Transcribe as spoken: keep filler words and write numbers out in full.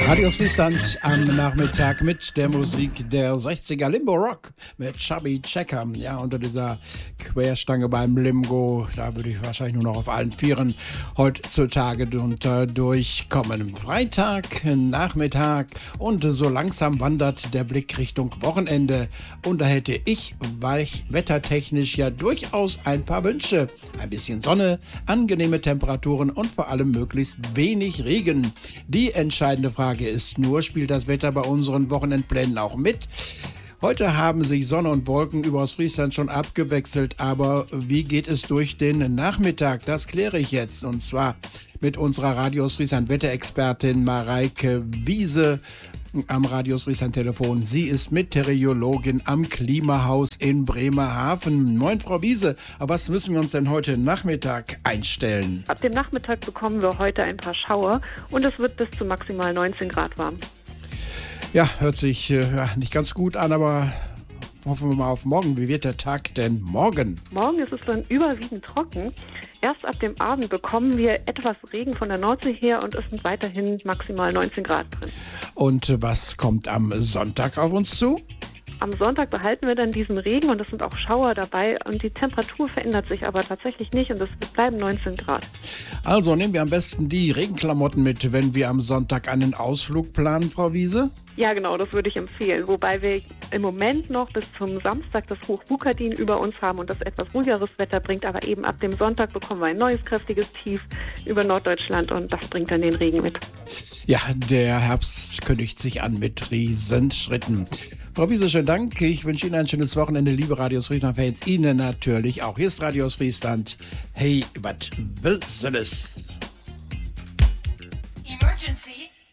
Radio Friesland am Nachmittag mit der Musik der sechziger Limbo Rock mit Chubby Checker. Ja, unter dieser Querstange beim Limbo, da würde ich wahrscheinlich nur noch auf allen Vieren heutzutage drunter durchkommen. Freitag, Nachmittag und so langsam wandert der Blick Richtung Wochenende. Und da hätte ich weich wettertechnisch ja durchaus ein paar Wünsche. Ein bisschen Sonne, angenehme Temperaturen und vor allem möglichst wenig Regen. Die entscheidende Frage ist nur, spielt das Wetter bei unseren Wochenendplänen auch mit? Heute haben sich Sonne und Wolken über Ostfriesland schon abgewechselt, aber wie geht es durch den Nachmittag? Das kläre ich jetzt, und zwar mit unserer Radio Ostfriesland Wetterexpertin Mareike Wiese am Radio Ostfriesland Telefon. Sie ist Meteorologin am Klimahaus in Bremerhaven. Moin, Frau Wiese. Auf was müssen wir uns denn heute Nachmittag einstellen? Ab dem Nachmittag bekommen wir heute ein paar Schauer und es wird bis zu maximal neunzehn Grad warm. Ja, hört sich äh, ja, nicht ganz gut an, aber hoffen wir mal auf morgen. Wie wird der Tag denn morgen? Morgen ist es dann überwiegend trocken. Erst ab dem Abend bekommen wir etwas Regen von der Nordsee her und es sind weiterhin maximal neunzehn Grad drin. Und was kommt am Sonntag auf uns zu? Am Sonntag behalten wir dann diesen Regen und es sind auch Schauer dabei und die Temperatur verändert sich aber tatsächlich nicht und es bleiben neunzehn Grad. Also nehmen wir am besten die Regenklamotten mit, wenn wir am Sonntag einen Ausflug planen, Frau Wiese? Ja, genau, das würde ich empfehlen. Wobei wir im Moment noch bis zum Samstag das Hoch Bukadin über uns haben und das etwas ruhigeres Wetter bringt. Aber eben ab dem Sonntag bekommen wir ein neues kräftiges Tief über Norddeutschland und das bringt dann den Regen mit. Ja, der Herbst kündigt sich an mit Riesenschritten. Frau Wiese, schönen Dank. Ich wünsche Ihnen ein schönes Wochenende, liebe Radio Friesland-Fans. Ihnen natürlich auch. Hier ist Radio Friesland. Hey, was willst du das? Emergency.